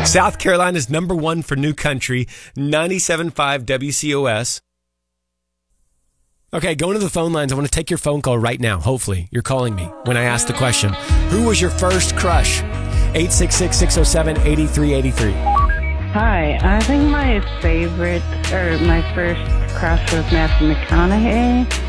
South Carolina's number one for new country, 97.5 WCOS. Okay, going to the phone lines. I want to take your phone call right now. Hopefully, you're calling me when I ask the question. Who was your first crush? 866-607-8383. Hi, I think my first crush was Matthew McConaughey.